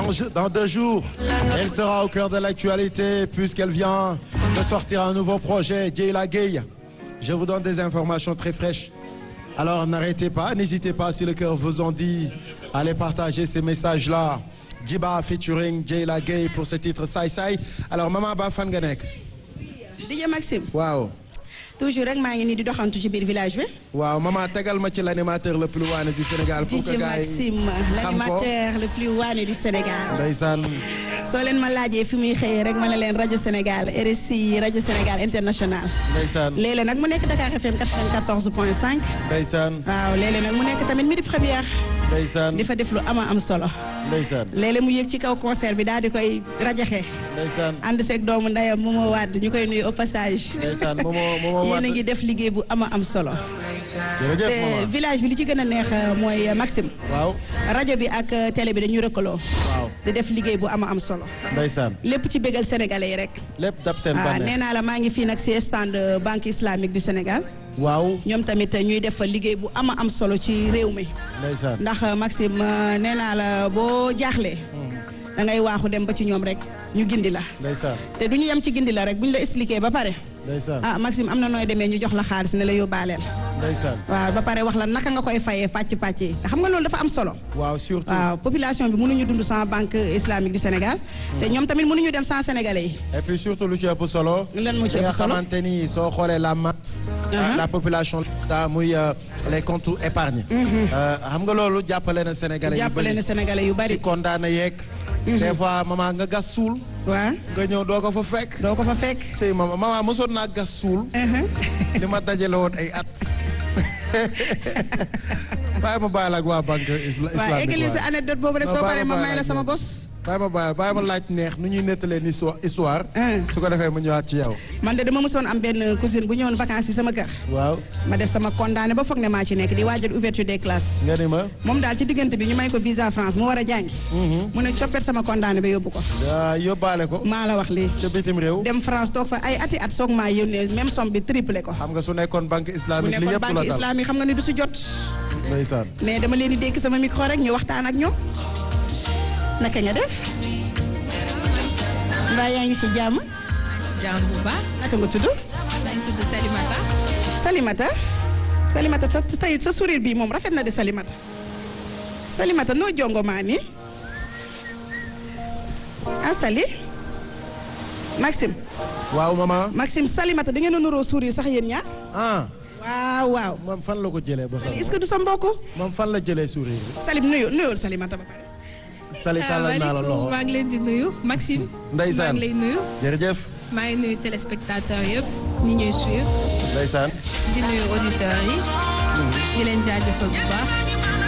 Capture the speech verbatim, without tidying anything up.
Dans, dans deux jours, elle sera au cœur de l'actualité puisqu'elle vient de sortir un nouveau projet, Dieyla Gueye. Je vous donne des informations très fraîches. Alors n'arrêtez pas, n'hésitez pas si le cœur vous en dit, allez partager ces messages-là. Djiba featuring Dieyla Gueye pour ce titre Saay Saay. Alors maman ba fan nga nekk. D J Maxime. waaw. toujours rek maa ngi nii di doxantu ci biir village bi. waaw maman tegal ma ci l'animateur le plus waane du Sénégal. pour que gars yi D J Maxime l'animateur le plus waane du Sénégal. ndeysaan. soo leen ma laajee fi muy xëyee rek ma ne leen rajo Sénégal R S I rajo Sénégal international. ndeysaan. léeg-léeg nag mu nekk Dakar F M quatre-vingt-quatorze point cinq. ndeysaan. waaw léeg-léeg nag mu nekk tamit midi première. ndeysaan. di fa def lu ama am solo. ndeysaan. léeg-léeg mu yëg ci kaw concert bi daal di koy rajaxe. ndeysaan. ànd seeg doomu ndeyam Momo Wade ñu koy nuyu au passage. ndeysaan Momo Momo Wade yéen a ngi def liggéey bu ama am solo. jërëjëf te maman. village bi li ci gën a neex mooy Maxime. waaw. rajo bi ak télé bi dañu rëkkaloo. waaw. di def liggéey bu ama am solo. ndeysaan. lépp ci bégal sénégalais yi rek. lépp dab seen ah bànneex. nee naa la maa ngi fii nag ci stand banque islamique du Sénégal. waaw. ñoom tamit ñuy def liggéey bu ama am solo ci réew mi. ndeysaan. ndax Maxime nee naa la boo jaaxlee. da ngay waaxu dem ba ci ñoom rek ñu gindi la. ndeysaan. te du ñu yem ci gindi la rek bu ñu la expliqué ba pare. ndeysaan. ah Maxime am na nooy demee ñu jox la xaalis ne la yóbbaaleel. ndeysaan. waaw ba pare wax la naka nga koy fayee pàcc pàcc yi xam nga loolu dafa am solo. waaw surtout. waaw population bi mënuñu dund sans banque islamique du Sénégal. te ñoom tamit mënuñu dem sans sénégalais yi. et puis surtout lu ci ëpp solo. lan moo ci ëpp solo nga xamante ni soo xoolee la masse. la population da muy les comptes épargne. xam nga loolu jàppale na sénégalais yu bëri. jàppale na sénégalais yu bari. ci kondaana yeeg. des fois maman nga gas suul. waaw. nga ñëw doo ko fa fekk. doo ko fa fekk. tey maman maman mosoon naa gas suul. li ma dajale woon ay at. bàyyi ma bàyyi la ak waa banque islamique. waaw égalir sa anecdote boobu rek soo paree ma may la sama bos. bàyyi ma bàyyi bàyyi ma laaj neex nu ñuy nettalee histoire histoire. su ko defee mu ñëwaat ci yow. man de dama mësoon am benn cousine bu ñëwoon vacances ci sama kër. waaw. ma def sama condamné ba foog ne maa ci nekk di waajal ouverture des classes. nga ni ma. moom daal ci diggante bi ñu may ko visa France mu war a jàngi. mu ne coppet sama condamné ba yóbbu ko. yaa yóbbaale ko. maa la wax lii. ca bitim réew. dem France toog fa ay ati at soog maa yónnee même somme bi triplé ko. xam nga su nekkoon banque bu islamique li nekkoon yëpp la banque dal. islamique xam nga ni du si jot. ndeysaan. mais dama leen di dékk sama micro rek ñu waxtaan ak ñoom. naka nga def. mbaa yaa ngi si jàmm. jàmm bu baax. naka nga tudd. maa ngi tudd Salimata. Salimata. Salimata sa tey sa sourire bi moom rafet na de Salimata. Salimata noo jongo maa nii. ah Sali. Maxime. waaw maman. Maxime Salimata da ngeen a nuroo sourire sax yéen ñaar. ah. waaw waaw. moom fan la ko jëlee ba est-ce que du sa mbokk. moom fan la jëlee sourire bi. Salim nuyoo nuyool Salimata ba pare. Sali tàllal naa la loxo. maa ngi leen di nuyu Maxime. Ndeysaan. maa ngi lay nuyu. jërëjëf. maa ngi nuyu téléspectateurs yëpp ñi ñuy suivre. Ndeysaan. di nuyu auditeurs yi. di leen jaajëfal bu baax.